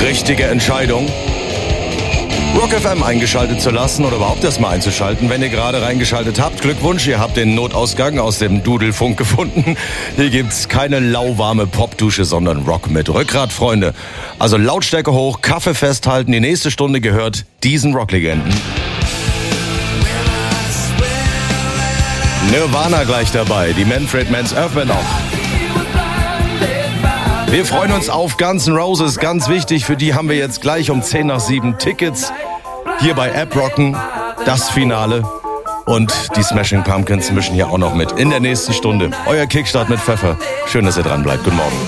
richtige Entscheidung, Rock FM eingeschaltet zu lassen oder überhaupt erst mal einzuschalten. Wenn ihr gerade reingeschaltet habt, Glückwunsch, ihr habt den Notausgang aus dem Dudelfunk gefunden. Hier gibt's keine lauwarme Popdusche, sondern Rock mit Rückgrat, Freunde. Also Lautstärke hoch, Kaffee festhalten, die nächste Stunde gehört diesen Rocklegenden. Nirvana gleich dabei, die Manfred Mann's Earth Band auch. Wir freuen uns auf Guns N' Roses, ganz wichtig, für die haben wir jetzt gleich um 6:10 Tickets hier bei App Rocken, das Finale. Und die Smashing Pumpkins mischen hier auch noch mit in der nächsten Stunde. Euer Kickstart mit Pfeffer. Schön, dass ihr dran bleibt. Guten Morgen.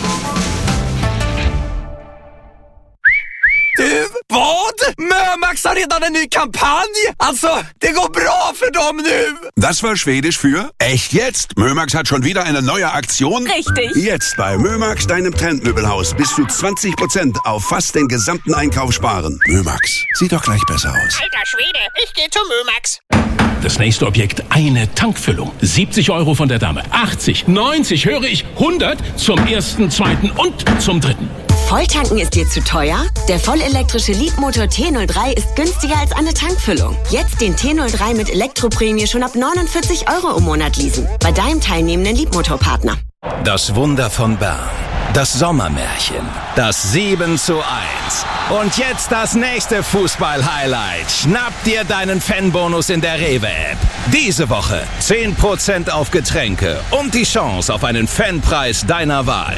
Vad? Mömax har redan en ny kampanj? Alltså, det går bra för dem nu! Das war Schwedisch für echt jetzt. Mömax hat schon wieder eine neue Aktion. Richtig. Jetzt bei Mömax, deinem Trendmöbelhaus, bis zu 20% auf fast den gesamten Einkauf sparen. Mömax, sieht doch gleich besser aus. Alter Schwede, ich geh zu Mömax. Das nächste Objekt, eine Tankfüllung. 70 € von der Dame, 80, 90, höre ich, 100 zum ersten, zweiten und zum dritten. Volltanken ist dir zu teuer? Der vollelektrische Leapmotor T03 ist günstiger als eine Tankfüllung. Jetzt den T03 mit Elektroprämie schon ab 49 € im Monat leasen. Bei deinem teilnehmenden Leapmotor-Partner. Das Wunder von Bern. Das Sommermärchen. Das 7:1. Und jetzt das nächste Fußball-Highlight. Schnapp dir deinen Fanbonus in der Rewe-App. Diese Woche 10% auf Getränke und die Chance auf einen Fanpreis deiner Wahl.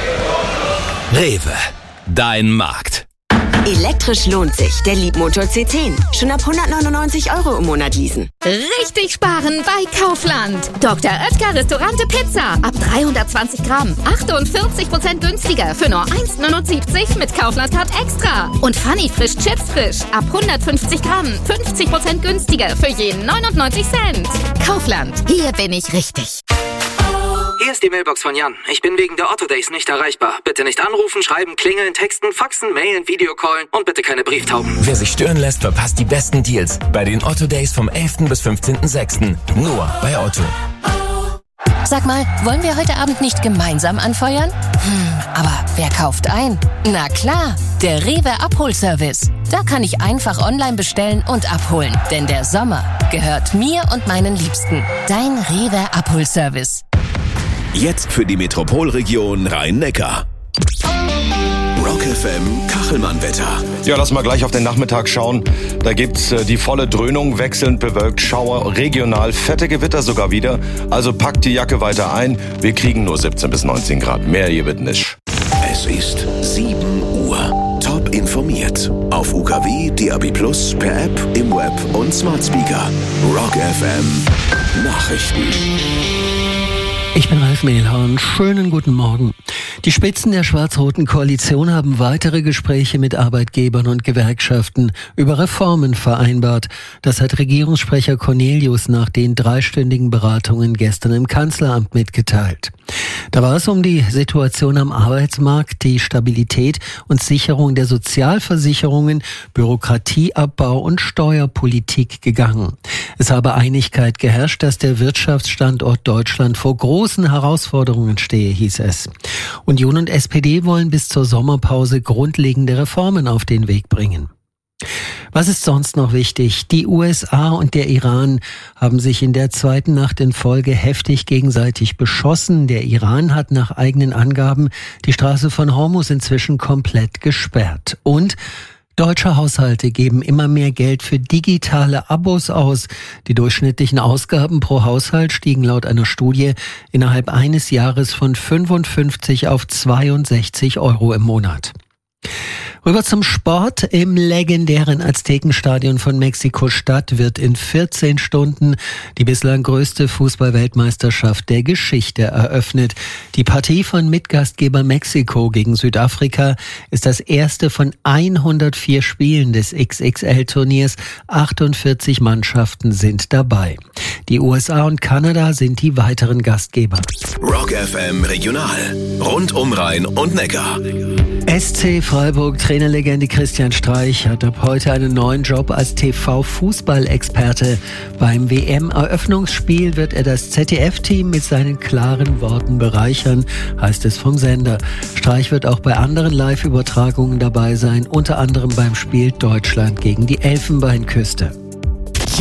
Rewe, dein Markt. Elektrisch lohnt sich. Der Leapmotor C10. Schon ab 199 € im Monat leasen. Richtig sparen bei Kaufland. Dr. Oetker Restaurante Pizza. Ab 320 Gramm. 48% günstiger. Für nur 1,79 mit Kaufland-Card extra. Und Funny Frisch Chips Frisch. Ab 150 Gramm. 50% günstiger. Für jeden 99 Cent. Kaufland. Hier bin ich richtig. Hier ist die Mailbox von Jan. Ich bin wegen der Otto Days nicht erreichbar. Bitte nicht anrufen, schreiben, klingeln, texten, faxen, mailen, Videocallen und bitte keine Brieftauben. Wer sich stören lässt, verpasst die besten Deals bei den Otto Days vom 11. bis 15.06. Nur bei Otto. Sag mal, wollen wir heute Abend nicht gemeinsam anfeuern? Aber wer kauft ein? Na klar, der Rewe Abholservice. Da kann ich einfach online bestellen und abholen. Denn der Sommer gehört mir und meinen Liebsten. Dein Rewe Abholservice. Jetzt für die Metropolregion Rhein-Neckar. Rock FM Kachelmann-Wetter. Ja, lass mal gleich auf den Nachmittag schauen. Da gibt's die volle Dröhnung, wechselnd bewölkt, Schauer, regional, fette Gewitter sogar wieder. Also packt die Jacke weiter ein. Wir kriegen nur 17 bis 19 Grad. Mehr hier wird nicht. Es ist 7 Uhr. Top informiert. Auf UKW, DAB+, per App, im Web und Smart Speaker. Rock FM Nachrichten. Ich bin Ralf Mehlhorn. Schönen guten Morgen. Die Spitzen der schwarz-roten Koalition haben weitere Gespräche mit Arbeitgebern und Gewerkschaften über Reformen vereinbart. Das hat Regierungssprecher Cornelius nach den 3-stündigen Beratungen gestern im Kanzleramt mitgeteilt. Da war es um die Situation am Arbeitsmarkt, die Stabilität und Sicherung der Sozialversicherungen, Bürokratieabbau und Steuerpolitik gegangen. Es habe Einigkeit geherrscht, dass der Wirtschaftsstandort Deutschland vor großen Herausforderungen stehe, hieß es. Union und SPD wollen bis zur Sommerpause grundlegende Reformen auf den Weg bringen. Was ist sonst noch wichtig? Die USA und der Iran haben sich in der zweiten Nacht in Folge heftig gegenseitig beschossen. Der Iran hat nach eigenen Angaben die Straße von Hormuz inzwischen komplett gesperrt. Und deutsche Haushalte geben immer mehr Geld für digitale Abos aus. Die durchschnittlichen Ausgaben pro Haushalt stiegen laut einer Studie innerhalb eines Jahres von 55 auf 62 € im Monat. Rüber zum Sport. Im legendären Aztekenstadion von Mexiko-Stadt wird in 14 Stunden die bislang größte Fußball-Weltmeisterschaft der Geschichte eröffnet. Die Partie von Mitgastgeber Mexiko gegen Südafrika ist das erste von 104 Spielen des XXL-Turniers. 48 Mannschaften sind dabei. Die USA und Kanada sind die weiteren Gastgeber. Rock FM Regional. Rund um Rhein und Neckar. SC Freiburg Trainerlegende Christian Streich hat ab heute einen neuen Job als TV-Fußballexperte. Beim WM-Eröffnungsspiel wird er das ZDF-Team mit seinen klaren Worten bereichern, heißt es vom Sender. Streich wird auch bei anderen Live-Übertragungen dabei sein, unter anderem beim Spiel Deutschland gegen die Elfenbeinküste.